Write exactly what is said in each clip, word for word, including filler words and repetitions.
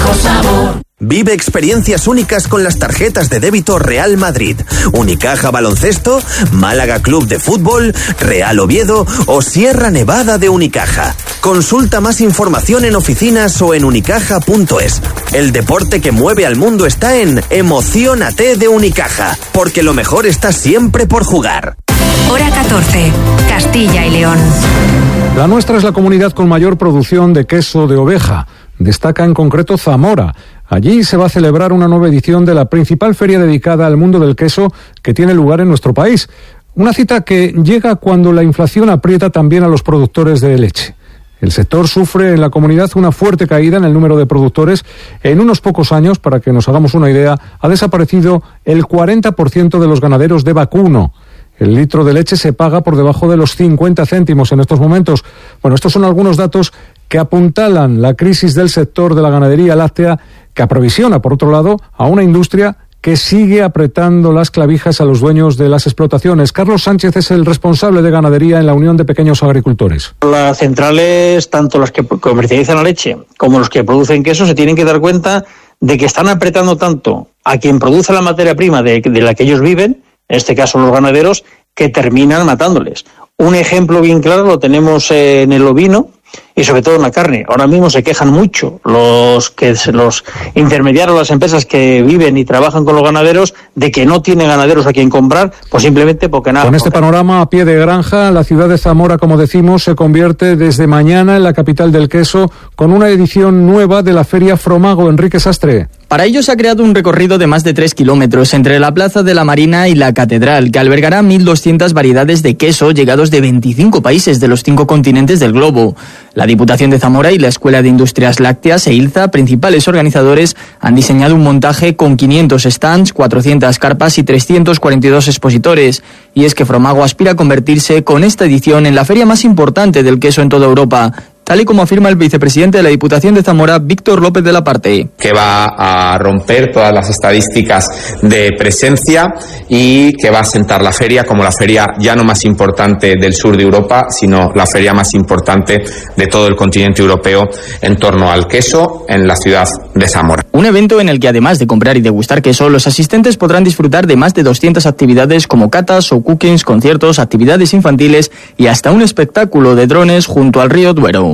mejor sabor. Vive experiencias únicas con las tarjetas de débito Real Madrid, Unicaja Baloncesto, Málaga Club de Fútbol, Real Oviedo o Sierra Nevada de Unicaja. Consulta más información en oficinas o en unicaja punto es. El deporte que mueve al mundo está en Emociónate de Unicaja, porque lo mejor está siempre por jugar. Hora catorce, Castilla y León. La nuestra es la comunidad con mayor producción de queso de oveja. Destaca en concreto Zamora. Allí se va a celebrar una nueva edición de la principal feria dedicada al mundo del queso que tiene lugar en nuestro país. Una cita que llega cuando la inflación aprieta también a los productores de leche. El sector sufre en la comunidad una fuerte caída en el número de productores. En unos pocos años, para que nos hagamos una idea, ha desaparecido el cuarenta por ciento de los ganaderos de vacuno. El litro de leche se paga por debajo de los cincuenta céntimos en estos momentos. Bueno, estos son algunos datos que apuntalan la crisis del sector de la ganadería láctea, que aprovisiona, por otro lado, a una industria que sigue apretando las clavijas a los dueños de las explotaciones. Carlos Sánchez es el responsable de ganadería en la Unión de Pequeños Agricultores. Las centrales, tanto las que comercializan la leche como los que producen queso, se tienen que dar cuenta de que están apretando tanto a quien produce la materia prima de, de la que ellos viven, en este caso los ganaderos, que terminan matándoles. Un ejemplo bien claro lo tenemos en el ovino y sobre todo en la carne. Ahora mismo se quejan mucho los que los intermediarios, las empresas que viven y trabajan con los ganaderos, de que no tienen ganaderos a quien comprar, pues simplemente porque nada. Con este panorama a pie de granja, la ciudad de Zamora, como decimos, se convierte desde mañana en la capital del queso, con una edición nueva de la Feria Fromago. Enrique Sastre. Para ello se ha creado un recorrido de más de tres kilómetros entre la Plaza de la Marina y la Catedral, que albergará mil doscientas variedades de queso llegados de veinticinco países de los cinco continentes del globo. La Diputación de Zamora y la Escuela de Industrias Lácteas e ILZA, principales organizadores, han diseñado un montaje con quinientos stands, cuatrocientas carpas y trescientos cuarenta y dos expositores. Y es que Fromago aspira a convertirse con esta edición en la feria más importante del queso en toda Europa, tal y como afirma el vicepresidente de la Diputación de Zamora, Víctor López de la Parte. Que va a romper todas las estadísticas de presencia y que va a sentar la feria como la feria ya no más importante del sur de Europa, sino la feria más importante de todo el continente europeo en torno al queso en la ciudad de Zamora. Un evento en el que, además de comprar y degustar queso, los asistentes podrán disfrutar de más de doscientas actividades como catas o cookings, conciertos, actividades infantiles y hasta un espectáculo de drones junto al río Duero.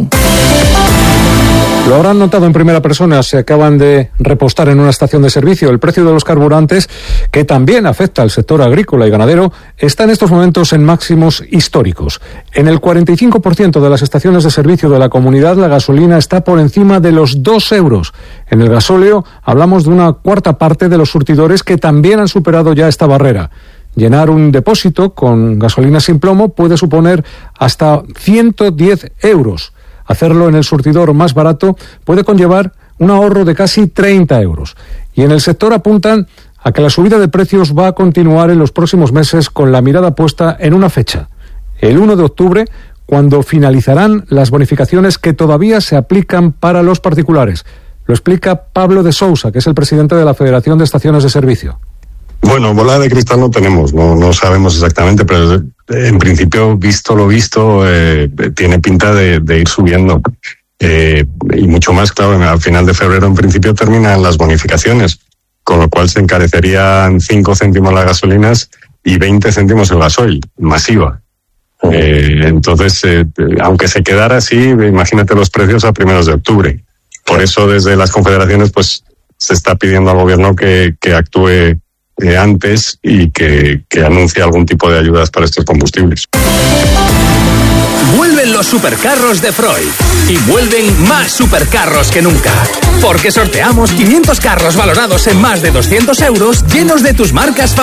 Lo habrán notado en primera persona, se acaban de repostar en una estación de servicio. El precio de los carburantes, que también afecta al sector agrícola y ganadero, está en estos momentos en máximos históricos. En el cuarenta y cinco por ciento de las estaciones de servicio de la comunidad, la gasolina está por encima de los dos euros. En el gasóleo hablamos de una cuarta parte de los surtidores que también han superado ya esta barrera. Llenar un depósito con gasolina sin plomo puede suponer hasta ciento diez euros. Hacerlo en el surtidor más barato puede conllevar un ahorro de casi treinta euros. Y en el sector apuntan a que la subida de precios va a continuar en los próximos meses, con la mirada puesta en una fecha, el uno de octubre, cuando finalizarán las bonificaciones que todavía se aplican para los particulares. Lo explica Pablo de Sousa, que es el presidente de la Federación de Estaciones de Servicio. Bueno, bola de cristal no tenemos, no, no sabemos exactamente, pero en principio, visto lo visto, eh, tiene pinta de, de ir subiendo. Eh, y mucho más, claro, al final de febrero en principio terminan las bonificaciones, con lo cual se encarecerían cinco céntimos las gasolinas y veinte céntimos el gasoil, masiva. Eh, entonces, eh, aunque se quedara así, imagínate los precios a primeros de octubre. Por eso desde las confederaciones pues se está pidiendo al gobierno que, que actúe Eh, antes y que, que anuncie algún tipo de ayudas para estos combustibles. Vuelven los supercarros de Freud y vuelven más supercarros que nunca, porque sorteamos quinientos carros valorados en más de doscientos euros llenos de tus marcas favoritas.